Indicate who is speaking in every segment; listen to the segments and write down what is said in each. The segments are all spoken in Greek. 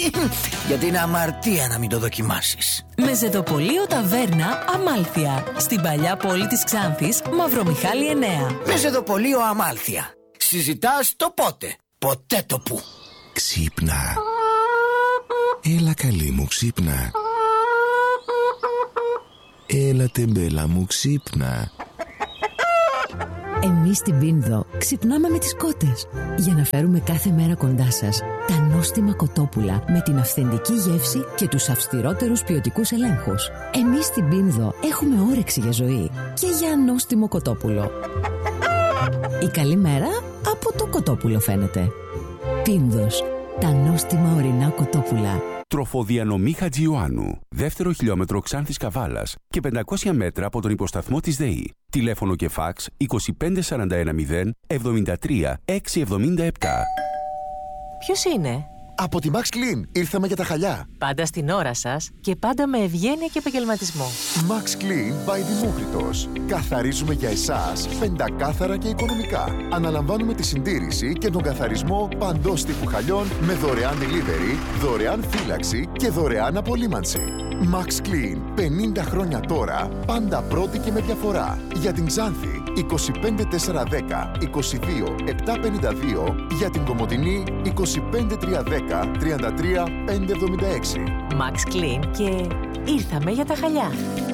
Speaker 1: γιατί είναι αμαρτία να μην το δοκιμάσεις.
Speaker 2: Μεζεδοπολείο Ταβέρνα Αμάλθεια. Στην παλιά πόλη της Ξάνθης, Μαυρομιχάλη 9.
Speaker 1: Μεζεδοπολείο Αμάλθεια. Συζητάς το πότε, ποτέ το που.
Speaker 3: Ξύπνα. Έλα καλή μου, ξύπνα. Έλα τεμπέλα μου, ξύπνα.
Speaker 4: Εμείς στην Πίνδο ξυπνάμε με τις κότες για να φέρουμε κάθε μέρα κοντά σας τα νόστιμα κοτόπουλα με την αυθεντική γεύση και τους αυστηρότερους ποιοτικούς ελέγχους. Εμείς στην Πίνδο έχουμε όρεξη για ζωή και για νόστιμο κοτόπουλο. Η καλή μέρα από το κοτόπουλο φαίνεται. Πίνδος, τα νόστιμα ορεινά κοτόπουλα.
Speaker 5: Τροφοδιανομή Χατζιωάννου. Δεύτερο χιλιόμετρο Ξάνθης Καβάλας και 500 μέτρα από τον υποσταθμό της ΔΕΗ. Τηλέφωνο και φάξ 25410 73 677.
Speaker 6: Ποιος είναι?
Speaker 7: Από τη Max Clean. Ήρθαμε για τα χαλιά.
Speaker 6: Πάντα στην ώρα σας και πάντα με ευγένεια και επαγγελματισμό.
Speaker 7: Max Clean by Δημόκριτος. Καθαρίζουμε για εσάς πεντακάθαρα και οικονομικά. Αναλαμβάνουμε τη συντήρηση και τον καθαρισμό παντός τύπου χαλιών με δωρεάν delivery, δωρεάν φύλαξη και δωρεάν απολύμανση. Max Clean. 50 χρόνια τώρα. Πάντα πρώτη και με διαφορά. Για την Ξάνθη 25410 22 752. Για την Κομοτηνή 25310 33 576.
Speaker 6: Max Clean και ήρθαμε για τα χαλιά.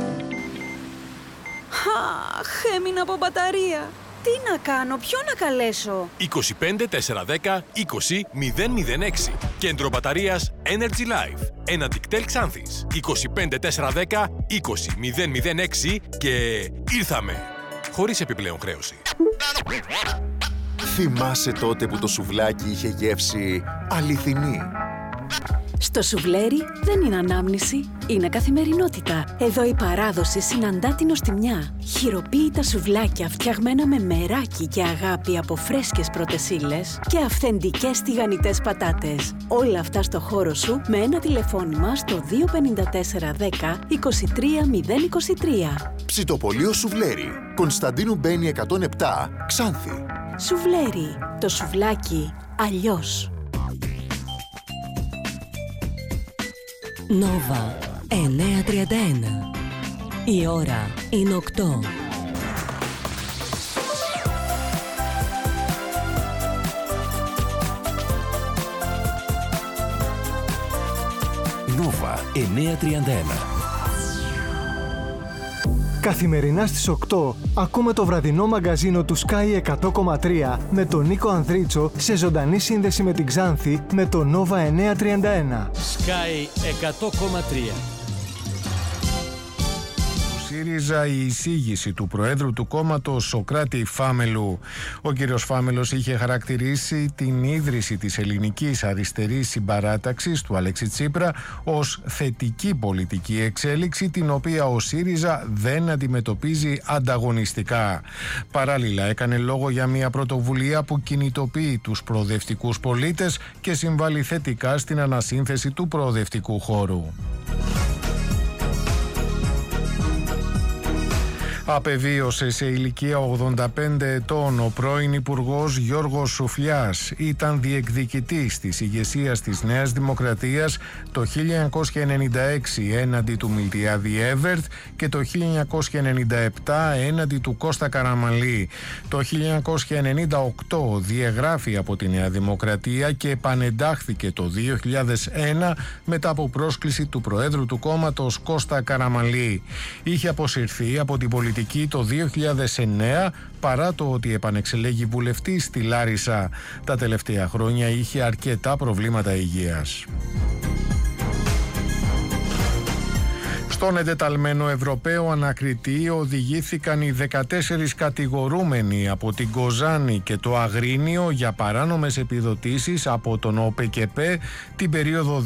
Speaker 8: Αχ, έμεινα από μπαταρία. Τι να κάνω, ποιον να καλέσω?
Speaker 9: 25410 20 006. Κέντρο μπαταρίας Energy Life. Ένα Dictel Ξάνθης. 25410 20 006 και ήρθαμε. Χωρίς επιπλέον χρέωση.
Speaker 7: Θυμάσαι τότε που το σουβλάκι είχε γεύση αληθινή?
Speaker 8: Στο σουβλέρι δεν είναι ανάμνηση, είναι καθημερινότητα. Εδώ η παράδοση συναντά την νοστιμιά. Χειροποίητα σουβλάκια φτιαγμένα με μεράκι και αγάπη από φρέσκες πρωτεσίλες και αυθεντικές τηγανιτές πατάτες. Όλα αυτά στο χώρο σου με ένα τηλεφώνημα στο 25410 23023.
Speaker 7: Ψητοπολείο Σουβλέρι. Κωνσταντίνου Μπένη 107, Ξάνθη.
Speaker 8: Σουβλέρι. Το σουβλάκι αλλιώς.
Speaker 2: Νόβα 931. Η ώρα είναι 8.
Speaker 5: Νόβα 931.
Speaker 10: Καθημερινά στις 8 ακούμε το βραδινό μαγκαζίνο του Sky 100,3 με τον Νίκο Ανδρίτσο σε ζωντανή σύνδεση με την Ξάνθη με το Nova 931.
Speaker 11: Sky 100,3.
Speaker 12: ΣΥΡΙΖΑ η εισήγηση του Προέδρου του κόμματος Σωκράτη Φάμελου. Ο κύριος Φάμελος είχε χαρακτηρίσει την ίδρυση της ελληνικής αριστερής συμπαράταξης του Αλέξη Τσίπρα ως θετική πολιτική εξέλιξη, την οποία ο ΣΥΡΙΖΑ δεν αντιμετωπίζει ανταγωνιστικά. Παράλληλα έκανε λόγο για μια πρωτοβουλία που κινητοποιεί τους προοδευτικούς πολίτες και συμβάλλει θετικά στην ανασύνθεση του προοδευτικού χώρου. Απεβίωσε σε ηλικία 85 ετών ο πρώην Υπουργός Γιώργος Σουφλιάς. Ήταν διεκδικητής της ηγεσίας της Νέας Δημοκρατίας το 1996 έναντι του Μιλτιάδη Έβερτ και το 1997 έναντι του Κώστα Καραμανλή. Το 1998 διεγράφει από τη Νέα Δημοκρατία και επανεντάχθηκε το 2001 μετά από πρόσκληση του Προέδρου του κόμματος Κώστα Καραμανλή. Είχε αποσυρθεί από την πολιτική το 2009 παρά το ότι επανεξελέγει βουλευτής στη Λάρισα. Τα τελευταία χρόνια είχε αρκετά προβλήματα υγείας. Στον εντεταλμένο Ευρωπαίο ανακριτή οδηγήθηκαν οι 14 κατηγορούμενοι από την Κοζάνη και το Αγρίνιο για παράνομες επιδοτήσεις από τον ΟΠΕΚΕΠΕ την περίοδο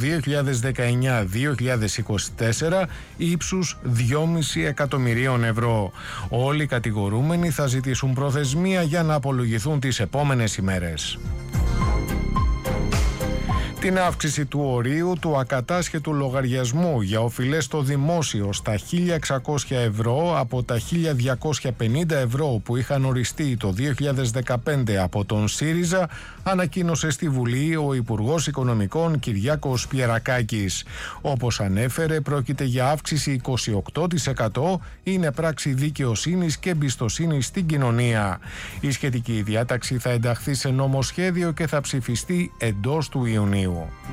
Speaker 12: 2019-2024 ύψους 2,5 εκατομμυρίων ευρώ. Όλοι οι κατηγορούμενοι θα ζητήσουν προθεσμία για να απολογηθούν τις επόμενες ημέρες. την αύξηση του ορίου του ακατάσχετου λογαριασμού για οφειλές στο δημόσιο στα 1.600 ευρώ από τα 1.250 ευρώ που είχαν οριστεί το 2015 από τον ΣΥΡΙΖΑ, ανακοίνωσε στη Βουλή ο Υπουργός Οικονομικών Κυριάκος Πιερακάκης. Όπως ανέφερε, πρόκειται για αύξηση 28%, είναι πράξη δικαιοσύνης και εμπιστοσύνης στην κοινωνία. Η σχετική διάταξη θα ενταχθεί σε νομοσχέδιο και θα ψηφιστεί εντός του Ιουνίου.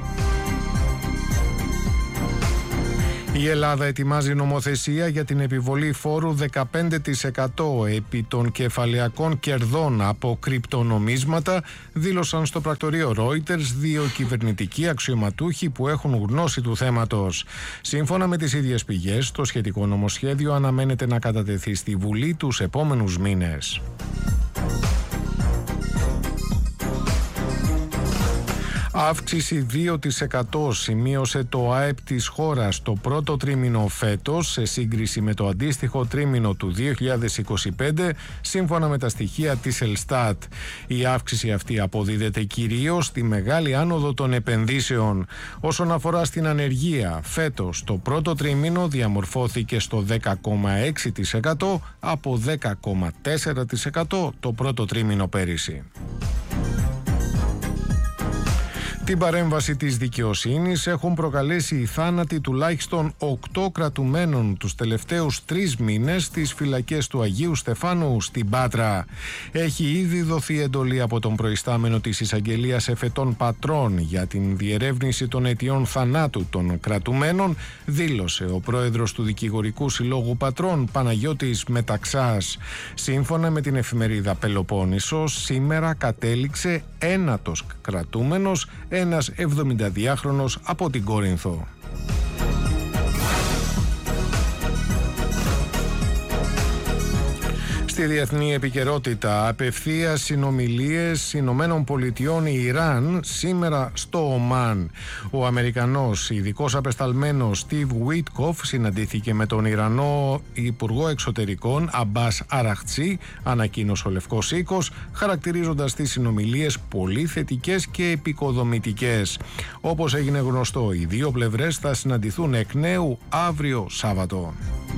Speaker 12: Η Ελλάδα ετοιμάζει νομοθεσία για την επιβολή φόρου 15% επί των κεφαλαιακών κερδών από κρυπτονομίσματα, δήλωσαν στο πρακτορείο Reuters δύο κυβερνητικοί αξιωματούχοι που έχουν γνώση του θέματος. Σύμφωνα με τις ίδιες πηγές, το σχετικό νομοσχέδιο αναμένεται να κατατεθεί στη Βουλή τους επόμενους μήνες. Αύξηση 2% σημείωσε το ΑΕΠ της χώρας το πρώτο τρίμηνο φέτος σε σύγκριση με το αντίστοιχο τρίμηνο του 2025, σύμφωνα με τα στοιχεία της Ελστάτ. Η αύξηση αυτή αποδίδεται κυρίως στη μεγάλη άνοδο των επενδύσεων. Όσον αφορά στην ανεργία, φέτος το πρώτο τρίμηνο διαμορφώθηκε στο 10,6% από 10,4% το πρώτο τρίμηνο πέρυσι. Την παρέμβαση της δικαιοσύνης έχουν προκαλέσει οι θάνατοι τουλάχιστον 8 κρατουμένων τους τελευταίους 3 μήνες στις φυλακές του Αγίου Στεφάνου στην Πάτρα. Έχει ήδη δοθεί εντολή από τον προϊστάμενο της Εισαγγελίας Εφετών Πατρών για την διερεύνηση των αιτιών θανάτου των κρατουμένων, δήλωσε ο πρόεδρος του Δικηγορικού Συλλόγου Πατρών, Παναγιώτης Μεταξάς. Σύμφωνα με την εφημερίδα Πελοπόννησος, σήμερα κατέληξε ένατος κρατούμενος, ένας 72χρονος από την Κόρινθο. Στη διεθνή επικαιρότητα, απευθείας συνομιλίες Ηνωμένων Πολιτειών Ιράν σήμερα στο Ομάν. Ο Αμερικανός ειδικός απεσταλμένος Steve Witkoff συναντήθηκε με τον Ιρανό Υπουργό Εξωτερικών Αμπάς Αραχτσί, ανακοίνωσε ο Λευκός Οίκος, χαρακτηρίζοντας τις συνομιλίες πολύ θετικές και επικοδομητικές. Όπως έγινε γνωστό, οι δύο πλευρές θα συναντηθούν εκ νέου αύριο Σάββατο.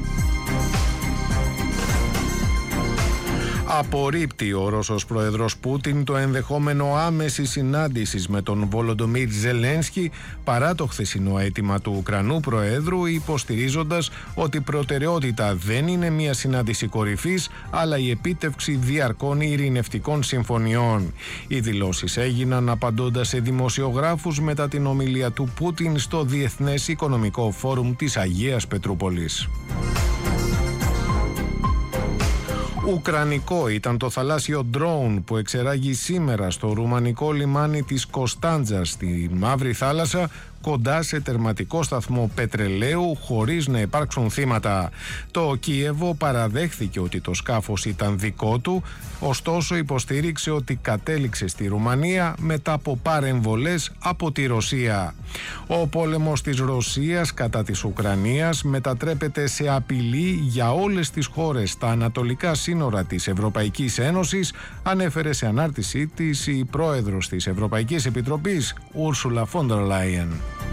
Speaker 12: Απορρίπτει ο Ρώσος πρόεδρος Πούτιν το ενδεχόμενο άμεσης συνάντησης με τον Βολοντομίρ Ζελένσκι παρά το χθεσινό αίτημα του Ουκρανού Προέδρου, υποστηρίζοντας ότι προτεραιότητα δεν είναι μια συνάντηση κορυφής αλλά η επίτευξη διαρκών ειρηνευτικών συμφωνιών. Οι δηλώσεις έγιναν απαντώντας σε δημοσιογράφους μετά την ομιλία του Πούτιν στο Διεθνές Οικονομικό Φόρουμ της Αγίας Πετρούπολης. Ουκρανικό ήταν το θαλάσσιο ντρόουν που εξεράγει σήμερα στο ρουμανικό λιμάνι της Κωνσταντζας στη Μαύρη Θάλασσα, κοντά σε τερματικό σταθμό πετρελαίου, χωρίς να υπάρξουν θύματα. Το Κίεβο παραδέχθηκε ότι το σκάφος ήταν δικό του, ωστόσο υποστήριξε ότι κατέληξε στη Ρουμανία μετά από παρεμβολές από τη Ρωσία. Ο πόλεμος της Ρωσίας κατά της Ουκρανίας μετατρέπεται σε απειλή για όλες τις χώρες στα ανατολικά σύνορα της Ευρωπαϊκής Ένωσης, ανέφερε σε ανάρτησή της η πρόεδρος της Ευρωπαϊκής Επιτροπής, Ursula von der Leyen.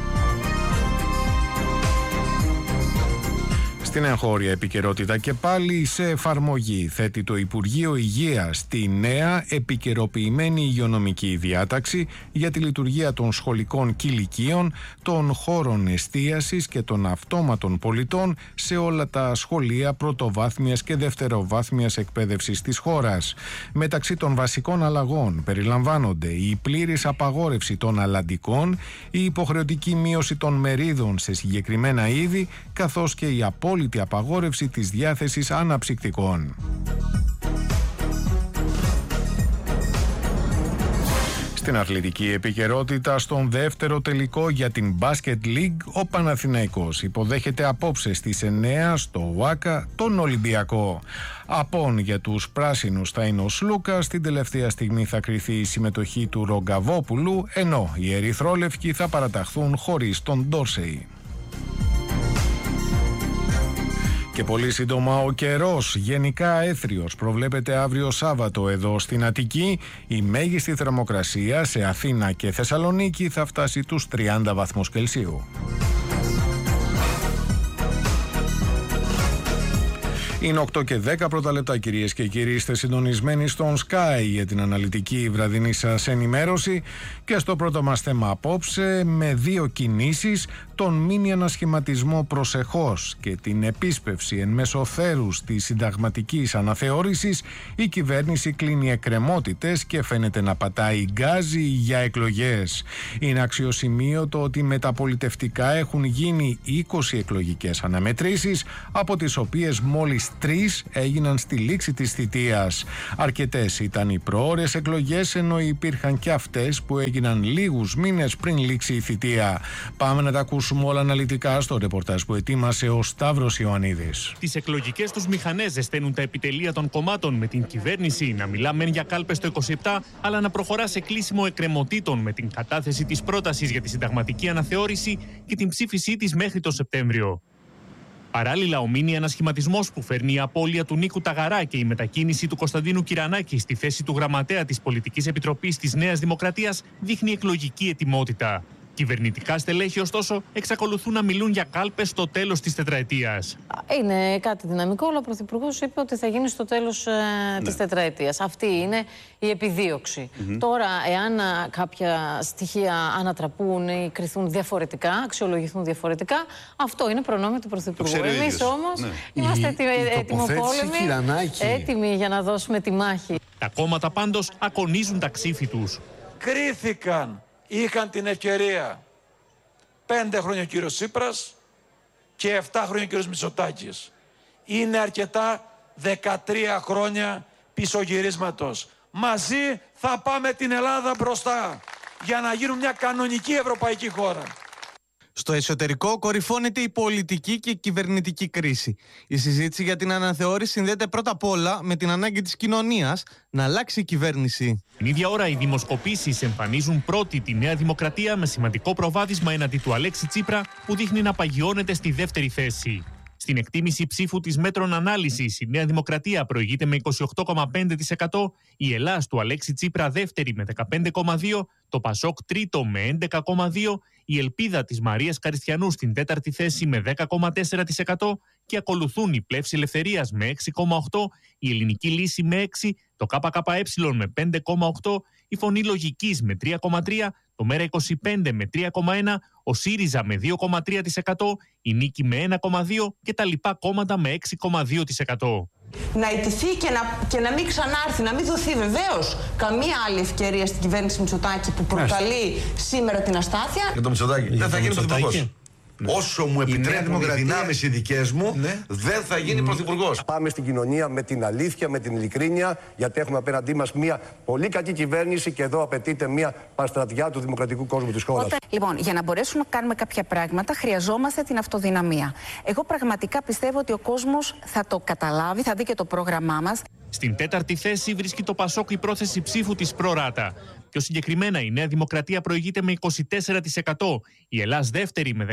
Speaker 12: Στην εγχώρια επικαιρότητα και πάλι σε εφαρμογή θέτει το Υπουργείο Υγείας τη νέα επικαιροποιημένη υγειονομική διάταξη για τη λειτουργία των σχολικών κηλικίων, των χώρων εστίασης και των αυτόματων πολιτών σε όλα τα σχολεία πρωτοβάθμιας και δευτεροβάθμιας εκπαίδευσης της χώρας. Μεταξύ των βασικών αλλαγών περιλαμβάνονται η πλήρης απαγόρευση των αλλαντικών, η υποχρεωτική μείωση των μερίδων σε συγκεκριμένα είδη, καθώς και η απόλυτη απαγόρευση της διάθεσης αναψυκτικών. Στην αθλητική επικαιρότητα, στον δεύτερο τελικό για την Basket League, ο Παναθηναϊκός υποδέχεται απόψε στις 9 στο ΟΑΚΑ τον Ολυμπιακό. Απόν για τους πράσινους θα είναι ο Σλούκα, στην τελευταία στιγμή θα κριθεί η συμμετοχή του Ρογκαβόπουλου, ενώ οι ερυθρόλευκοι θα παραταχθούν χωρίς τον Ντόρσεϊ. Και πολύ σύντομα ο καιρός, γενικά έθριος, προβλέπεται αύριο Σάββατο εδώ στην Αττική. Η μέγιστη θερμοκρασία σε Αθήνα και Θεσσαλονίκη θα φτάσει τους 30 βαθμούς Κελσίου. Είναι 8 και 10 πρώτα λεπτά, κυρίες και κύριοι. Είστε συντονισμένοι στον Sky για την αναλυτική βραδινή σας ενημέρωση. Και στο πρώτο μας θέμα απόψε, με 2 κινήσεις, τον μίνι ανασχηματισμό προσεχώς και την επίσπευση εν μέσω θέρους της συνταγματικής αναθεώρησης, η κυβέρνηση κλείνει εκκρεμότητες και φαίνεται να πατάει γκάζι για εκλογές. Είναι αξιοσημείωτο ότι μεταπολιτευτικά έχουν γίνει 20 εκλογικές αναμετρήσεις, από τις οποίες μόλις 3 έγιναν στη λήξη της θητείας. Αρκετές ήταν οι προώρες εκλογές, ενώ υπήρχαν και αυτές που έγιναν λίγους μήνες πριν λήξει η θητεία. Πάμε να τα ακούσουμε όλα αναλυτικά στο ρεπορτάζ που ετοίμασε ο Σταύρος Ιωαννίδης.
Speaker 13: Τις εκλογικές τους μηχανές ζεσταίνουν τα επιτελεία των κομμάτων, με την κυβέρνηση να μιλά μεν για κάλπες το 27, αλλά να προχωρά σε κλείσιμο εκκρεμωτήτων με την κατάθεση της πρότασης για τη συνταγματική αναθεώρηση και την ψήφισή της μέχρι το Σεπτέμβριο. Παράλληλα, ο μίνι ανασχηματισμός που φέρνει η απώλεια του Νίκου Ταγαρά και η μετακίνηση του Κωνσταντίνου Κυρανάκη στη θέση του γραμματέα της Πολιτικής Επιτροπής της Νέας Δημοκρατίας δείχνει εκλογική ετοιμότητα. Κυβερνητικά στελέχη, ωστόσο, εξακολουθούν να μιλούν για κάλπες στο τέλος της τετραετίας.
Speaker 14: Είναι κάτι δυναμικό, αλλά ο Πρωθυπουργός είπε ότι θα γίνει στο τέλος της τετραετίας. Αυτή είναι η επιδίωξη. Τώρα, εάν κάποια στοιχεία ανατραπούν ή κριθούν διαφορετικά, αξιολογηθούν διαφορετικά, αυτό είναι προνόμιο του Πρωθυπουργού. Εμείς όμως είμαστε έτοιμοπόλεμοι, έτοιμοι για να δώσουμε τη μάχη.
Speaker 13: Τα κόμματα πάντως ακονίζουν τα ξύφη τους.
Speaker 15: Κρίθηκαν. Είχαν την ευκαιρία 5 χρόνια ο κύριος Τσίπρας και 7 χρόνια ο κύριος Μητσοτάκης. Είναι αρκετά 13 χρόνια πισωγυρίσματος. Μαζί θα πάμε την Ελλάδα μπροστά για να γίνουμε μια κανονική ευρωπαϊκή χώρα.
Speaker 16: Στο εσωτερικό κορυφώνεται η πολιτική και η κυβερνητική κρίση. Η συζήτηση για την αναθεώρηση συνδέεται πρώτα απ' όλα με την ανάγκη της κοινωνίας να αλλάξει η κυβέρνηση.
Speaker 13: Την ίδια ώρα, οι δημοσκοπήσεις εμφανίζουν πρώτη τη Νέα Δημοκρατία με σημαντικό προβάδισμα εναντί του Αλέξη Τσίπρα, που δείχνει να παγιώνεται στη δεύτερη θέση. Στην εκτίμηση ψήφου της Μέτρων Ανάλυσης, η Νέα Δημοκρατία προηγείται με 28,5%, η Ελλάς του Αλέξη Τσίπρα δεύτερη με 15,2%, το Πασόκ τρίτο με 11,2%, η Ελπίδα της Μαρίας Καριστιανού στην τέταρτη θέση με 10,4% και ακολουθούν η Πλεύση Ελευθερίας με 6,8%, η Ελληνική Λύση με 6%, το ΚΚΕ με 5,8%, η Φωνή Λογικής με 3,3%, το ΜΕΡΑ25 με 3,1%, ο ΣΥΡΙΖΑ με 2,3%, η Νίκη με 1,2% και τα λοιπά κόμματα με 6,2%.
Speaker 17: Να ιτηθεί και να μην ξανάρθει, να μην δοθεί βεβαίως καμία άλλη ευκαιρία στην κυβέρνηση Μητσοτάκη που προκαλεί σήμερα την αστάθεια.
Speaker 18: Για το Μητσοτάκη δεν θα γίνει πρωθυπουργός. Όσο μου επιτρέπουν οι δυνάμεις οι δικές μου, δεν θα γίνει πρωθυπουργός.
Speaker 19: Πάμε στην κοινωνία με την αλήθεια, με την ειλικρίνεια, γιατί έχουμε απέναντί μας μια πολύ κακή κυβέρνηση και εδώ απαιτείται μια παστρατιά του δημοκρατικού κόσμου της χώρας.
Speaker 20: Λοιπόν, για να μπορέσουμε να κάνουμε κάποια πράγματα, χρειαζόμαστε την αυτοδυναμία. Εγώ πραγματικά πιστεύω ότι ο κόσμος θα το καταλάβει, θα δει και το πρόγραμμά μας.
Speaker 13: Στην τέταρτη θέση βρίσκει το Πασόκ η πρόθεση ψήφου της προράτα. Πιο συγκεκριμένα, η Νέα Δημοκρατία προηγείται με 24%, η Ελλάς δεύτερη με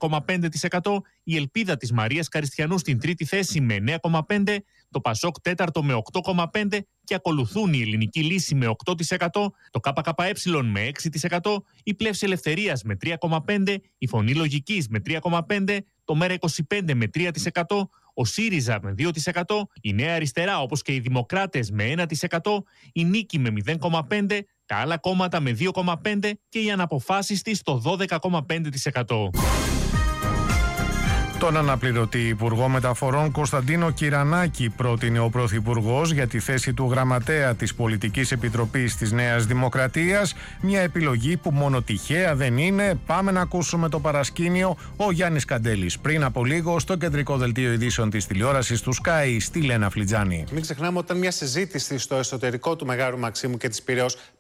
Speaker 13: 14,5%, η Ελπίδα της Μαρίας Καριστιανού στην τρίτη θέση με 9,5%, το Πασόκ τέταρτο με 8,5% και ακολουθούν η Ελληνική Λύση με 8%, το ΚΚΕ με 6%, η Πλεύση Ελευθερίας με 3,5%, η Φωνή Λογικής με 3,5%, το ΜΕΡΑ25 με 3%, ο ΣΥΡΙΖΑ με 2%, η Νέα Αριστερά όπως και οι Δημοκράτες με 1%, η Νίκη με 0,5%, τα άλλα κόμματα με 2,5% και οι αναποφάσιστοι στο 12,5%.
Speaker 12: Τον αναπληρωτή Υπουργό Μεταφορών Κωνσταντίνο Κυρανάκη πρότεινε ο Πρωθυπουργός για τη θέση του γραμματέα της Πολιτικής Επιτροπής της Νέας Δημοκρατίας. Μια επιλογή που μόνο τυχαία δεν είναι. Πάμε να ακούσουμε το παρασκήνιο. Ο Γιάννης Καντέλης πριν από λίγο στο κεντρικό δελτίο ειδήσεων της τηλεόρασης του Sky στη Λένα Φλιτζάνη.
Speaker 21: Μην ξεχνάμε όταν μια συζήτηση στο εσωτερικό του Μεγάρου Μαξίμου και της Πειραιώς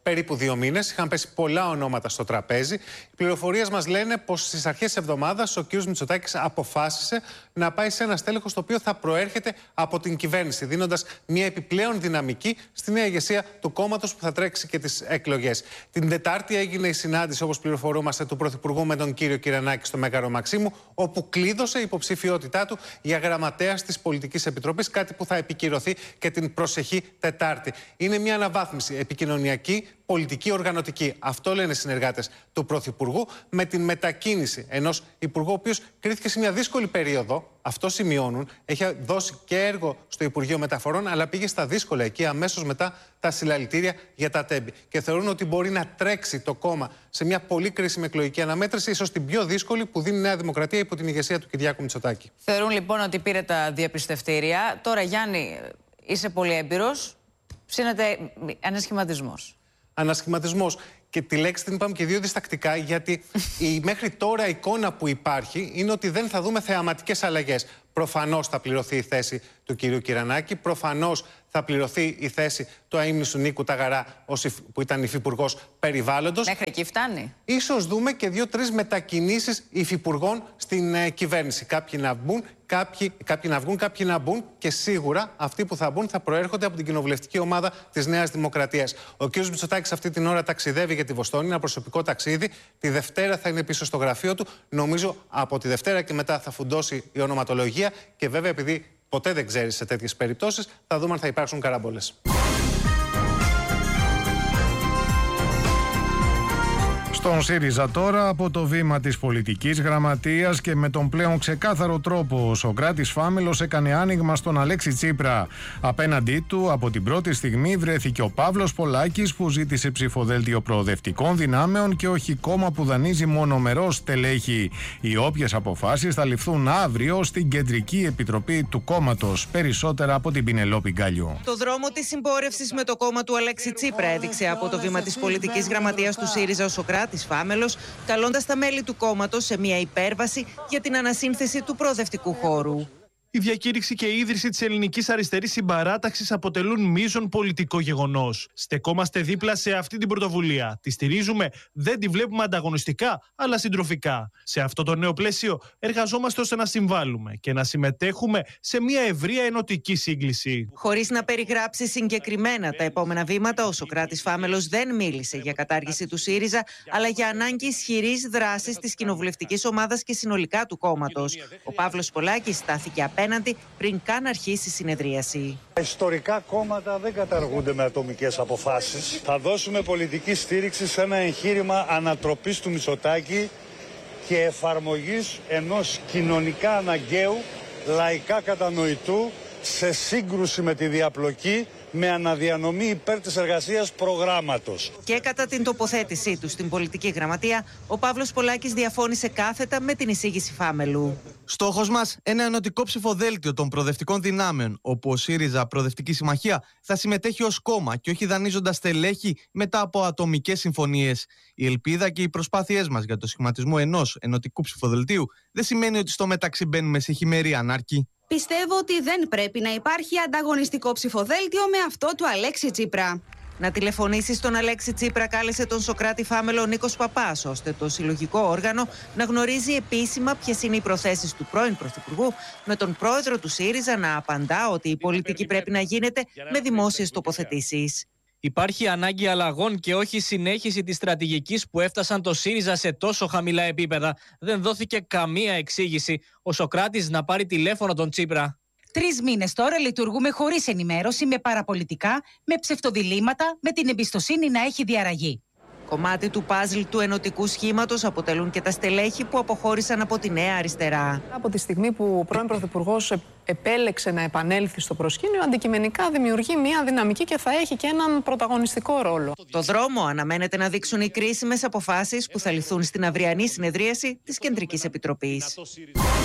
Speaker 21: περίπου 2 μήνες. Είχαν πέσει πολλά ονόματα στο τραπέζι. Οι πληροφορίες μας λένε πως στις αρχές της εβδομάδας ο κ. Μητσοτάκης αποφάσισε να πάει σε ένα στέλεχος το οποίο θα προέρχεται από την κυβέρνηση, δίνοντας μια επιπλέον δυναμική στη νέα ηγεσία του κόμματος που θα τρέξει και τις εκλογές. Την Τετάρτη έγινε η συνάντηση, όπως πληροφορούμαστε, του Πρωθυπουργού με τον κύριο Κυρανάκη στο Μέγαρο Μαξίμου, όπου κλείδωσε υποψηφιότητά του για γραμματέας της Πολιτικής Επιτροπής, κάτι που θα επικυρωθεί και την προσεχή Τετάρτη. Είναι μια αναβάθμιση επικοινωνιακή, πολιτική, οργανωτική. Αυτό λένε οι συνεργάτες του Πρωθυπουργού, με την μετακίνηση ενός Υπουργού, ο οποίος κρίθηκε σε μια δύσκολη περίοδο. Αυτό σημειώνουν. Έχει δώσει και έργο στο Υπουργείο Μεταφορών, αλλά πήγε στα δύσκολα εκεί αμέσως μετά τα συλλαλητήρια για τα τέμπη. Και θεωρούν ότι μπορεί να τρέξει το κόμμα σε μια πολύ κρίσιμη εκλογική αναμέτρηση, ίσως την πιο δύσκολη που δίνει η Νέα Δημοκρατία υπό την ηγεσία του Κυριάκου Μητσοτάκη.
Speaker 22: Θεωρούν λοιπόν ότι πήρε τα διαπιστευτήρια. Τώρα, Γιάννη, είσαι πολύ έμπειρος. Ψήνεται ανασχηματισμός.
Speaker 21: Ανασχηματισμός. Και τη λέξη την είπαμε και 2 διστακτικά, γιατί η μέχρι τώρα εικόνα που υπάρχει είναι ότι δεν θα δούμε θεαματικές αλλαγές. Προφανώς θα πληρωθεί η θέση του κυρίου Κυρανάκη, προφανώς θα πληρωθεί η θέση του αείμνηστου Νίκου Ταγαρά, που ήταν υφυπουργός περιβάλλοντος.
Speaker 22: Μέχρι εκεί φτάνει.
Speaker 21: Ίσως δούμε και 2-3 μετακινήσεις υφυπουργών στην κυβέρνηση. Κάποιοι να βγουν, κάποιοι να μπουν και σίγουρα αυτοί που θα μπουν θα προέρχονται από την κοινοβουλευτική ομάδα της Νέας Δημοκρατίας. Ο κ. Μητσοτάκης αυτή την ώρα ταξιδεύει για τη Βοστόνη, ένα προσωπικό ταξίδι. Τη Δευτέρα θα είναι πίσω στο γραφείο του. Νομίζω από τη Δευτέρα και μετά θα φουντώσει η ονοματολογία και βέβαια, επειδή ποτέ δεν ξέρει σε τέτοιες περιπτώσεις, θα δούμε αν θα υπάρξουν καραμπόλες.
Speaker 12: Στον ΣΥΡΙΖΑ τώρα, από το βήμα της πολιτικής γραμματείας και με τον πλέον ξεκάθαρο τρόπο, ο Σωκράτης Φάμελος έκανε άνοιγμα στον Αλέξη Τσίπρα. Απέναντί του, από την πρώτη στιγμή, βρέθηκε ο Παύλος Πολάκης, που ζήτησε ψηφοδέλτιο προοδευτικών δυνάμεων και όχι κόμμα που δανείζει μονομερός στελέχη. Οι όποιες αποφάσεις θα ληφθούν αύριο στην Κεντρική Επιτροπή του κόμματος. Περισσότερα από την Πινελόπη Γκάλιο.
Speaker 23: Το δρόμο της συμπόρευσης με το κόμμα του Αλέξη Τσίπρα έδειξε από το βήμα της πολιτικής γραμματείας του ΣΥΡΙΖΑ ο Σωκράτης Φάμελος, καλώντας τα μέλη του κόμματος σε μια υπέρβαση για την ανασύνθεση του προοδευτικού χώρου.
Speaker 24: Η διακήρυξη και η ίδρυση της ελληνικής αριστερής συμπαράταξης αποτελούν μείζον πολιτικό γεγονός. Στεκόμαστε δίπλα σε αυτή την πρωτοβουλία. Τη στηρίζουμε, δεν τη βλέπουμε ανταγωνιστικά, αλλά συντροφικά. Σε αυτό το νέο πλαίσιο εργαζόμαστε ώστε να συμβάλλουμε και να συμμετέχουμε σε μια ευρεία ενωτική σύγκληση.
Speaker 23: Χωρίς να περιγράψει συγκεκριμένα τα επόμενα βήματα, ο Σωκράτης Φάμελος δεν μίλησε για κατάργηση του ΣΥΡΙΖΑ, αλλά για ανάγκη ισχυρής δράσης της κοινοβουλευτικής ομάδας και συνολικά του κόμματος. Ο Παύλος Πολάκης στάθηκε απέναντι πριν καν αρχίσει η συνεδρίαση.
Speaker 25: Τα ιστορικά κόμματα δεν καταργούνται με ατομικές αποφάσεις. Θα δώσουμε πολιτική στήριξη σε ένα εγχείρημα ανατροπής του Μητσοτάκη και εφαρμογής ενός κοινωνικά αναγκαίου, λαϊκά κατανοητού, σε σύγκρουση με τη διαπλοκή, με αναδιανομή υπέρ της εργασίας προγράμματος.
Speaker 23: Και κατά την τοποθέτησή του στην πολιτική γραμματεία, ο Παύλος Πολάκης διαφώνησε κάθετα με την εισήγηση Φάμελου.
Speaker 16: Στόχος μας, ένα ενωτικό ψηφοδέλτιο των προοδευτικών δυνάμεων, όπου ο ΣΥΡΙΖΑ Προοδευτική Συμμαχία θα συμμετέχει ως κόμμα και όχι δανείζοντας στελέχη μετά από ατομικές συμφωνίες. Η ελπίδα και οι προσπάθειές μας για το σχηματισμό ενός ενωτικού ψηφοδελτίου δεν σημαίνει ότι στο μεταξύ μπαίνουμε σε χειμερή ανάρκη.
Speaker 26: Πιστεύω ότι δεν πρέπει να υπάρχει ανταγωνιστικό ψηφοδέλτιο με αυτό του Αλέξη Τσίπρα.
Speaker 23: Να τηλεφωνήσει στον Αλέξη Τσίπρα κάλεσε τον Σωκράτη Φάμελο ο Νίκος Παπάς, ώστε το συλλογικό όργανο να γνωρίζει επίσημα ποιες είναι οι προθέσεις του πρώην Πρωθυπουργού, με τον πρόεδρο του ΣΥΡΙΖΑ να απαντά ότι η πολιτική πρέπει να γίνεται με δημόσιες τοποθετήσεις.
Speaker 27: Υπάρχει ανάγκη αλλαγών και όχι συνέχιση της στρατηγικής που έφτασαν το ΣΥΡΙΖΑ σε τόσο χαμηλά επίπεδα. Δεν δόθηκε καμία εξήγηση. Ο Σωκράτης να πάρει τηλέφωνο τον Τσίπρα.
Speaker 26: 3 μήνες τώρα λειτουργούμε χωρίς ενημέρωση, με παραπολιτικά, με ψευτοδιλήμματα, με την εμπιστοσύνη να έχει διαραγεί.
Speaker 23: Κομμάτι του παζλ του ενωτικού σχήματος αποτελούν και τα στελέχη που αποχώρησαν από τη Νέα Αριστερά.
Speaker 28: Από τη στιγμή που ο πρώην Πρωθυπουργός επέλεξε να επανέλθει στο προσκήνιο, αντικειμενικά δημιουργεί μια δυναμική και θα έχει και έναν πρωταγωνιστικό ρόλο.
Speaker 23: Το δρόμο αναμένεται να δείξουν οι κρίσιμες αποφάσεις που θα ληφθούν στην αυριανή συνεδρίαση της Κεντρικής Επιτροπής.